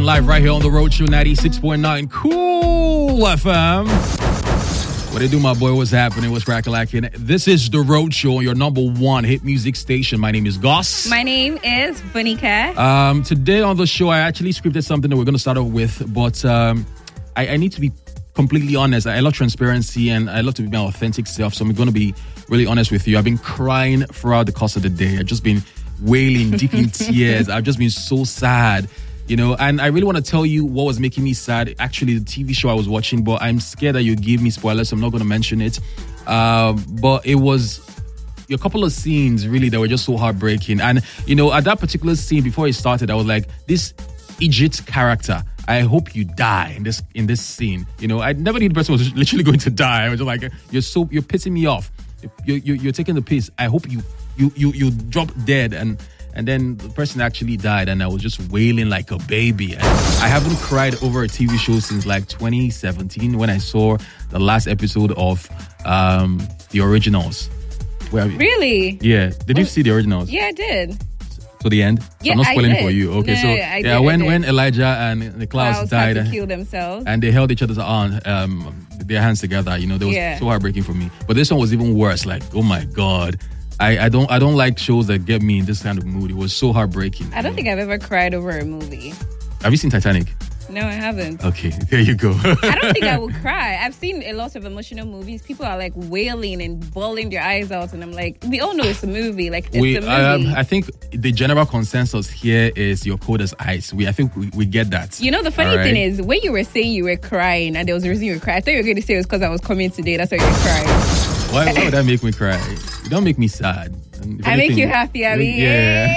live right here on the Road Show 96.9 Cool FM. What they do, my boy? What's happening? What's crackalacking? This is the Road Show, your number one hit music station. My name is Goss. My name is Bunika. Today on the show, I actually scripted something that we're going to start off with, but I need to be completely honest. I love transparency and I love to be my authentic self, so I'm going to be really honest with you. I've been crying throughout the course of the day. I've just been wailing, deep in tears. I've just been so sad. You know, and I really want to tell you what was making me sad. Actually, the TV show I was watching, but I'm scared that you give me spoilers, so I'm not going to mention it. But it was a couple of scenes, really, that were just so heartbreaking. And, you know, at that particular scene, before it started, I was like, this Ijit character, I hope you die in this scene. You know, I never knew the person was literally going to die. I was just like, you're pissing me off. You're taking the piss. I hope you drop dead. And then the person actually died, and I was just wailing like a baby. And I haven't cried over a TV show since like 2017 when I saw the last episode of The Originals. Really? Yeah. Did you see The Originals? Yeah, I did. To the end? So Yeah, I'm not spoiling I did. for you. Okay, No, so I did, when Elijah and the Clouds died had to kill themselves. and they held each other's their hands together, you know, that was so heartbreaking for me. But this one was even worse. Like, oh my God. I don't like shows that get me in this kind of mood. It was so heartbreaking. I don't think I've ever cried over a movie. Have you seen Titanic? No, I haven't. Okay, there you go. I don't think I would cry. I've seen a lot of emotional movies. People are like wailing and bawling their eyes out, and I'm like, we all know it's a movie. Like, it's a movie. I think the general consensus here is you're cold as ice. I think we get that. You know, the funny thing is, when you were saying you were crying and there was a reason you were crying, I thought you were going to say it was because I was coming today. That's why you were crying. Why would that make me cry? You don't make me sad. I make you happy, Abby. Yeah.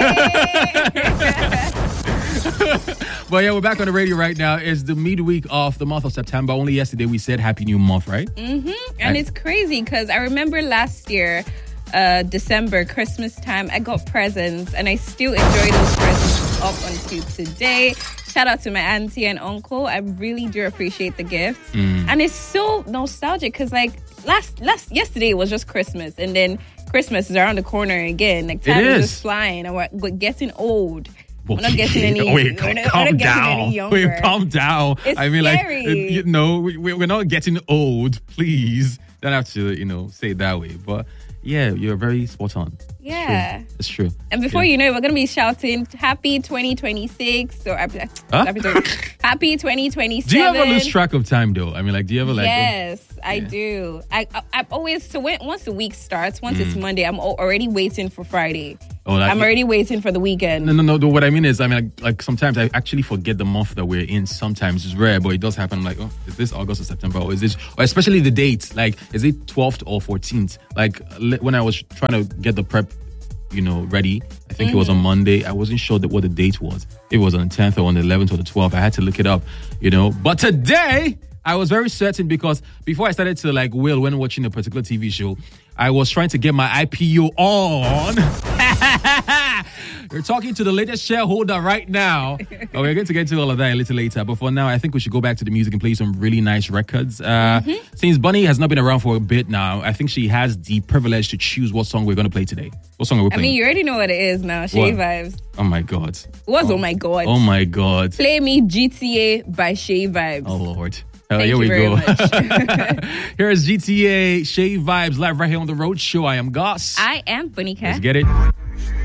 But yeah, we're back on the radio right now. It's the midweek of the month of September. Only yesterday we said Happy New Month, right? Mm-hmm. And it's crazy because I remember last year, December, Christmas time, I got presents and I still enjoy those presents up until today. Shout out to my auntie and uncle. I really do appreciate the gifts. And it's so nostalgic because like yesterday was just Christmas, and then Christmas is around the corner again. Like time is just flying, and we're getting old. We're not getting any. Wait, calm down. Wait, calm down. It's I mean, scary. like, we're not getting old. Please, don't have to, say it that way. But yeah, you're very spot on. Yeah, it's true. And before you know it, we're gonna be shouting "Happy 2026" or "Happy 2027." Do you ever lose track of time though? I mean, like, do you ever like? Yes, I do. I always once the week starts, once it's Monday, I'm already waiting for Friday. I'm already waiting for the weekend. No. What I mean is, like sometimes I actually forget the month that we're in. Sometimes it's rare, but it does happen. I'm like, oh, is this August or September? Or is this, or especially the dates? Like, is it 12th or 14th? Like, when I was trying to get the prep, ready, I think it was on Monday. I wasn't sure what the date was. It was on the 10th or on the 11th or the 12th. I had to look it up, But today, I was very certain because before I started to wail when watching a particular TV show, I was trying to get my IPO on. You're talking to the latest shareholder right now. We're going to get to all of that a little later. But for now, I think we should go back to the music and play some really nice records. Since Bunny has not been around for a bit now, I think she has the privilege to choose what song we're going to play today. What song are we playing? I mean, you already know what it is now. Shay Vibes. Oh my God. Oh my God. Oh my God. Play me GTA by Shay Vibes. Oh Lord. Thank here you we very go. much. Here is GTA Shay Vibes live right here on the Road Show. I am Goss. I am Bunika. Let's get it.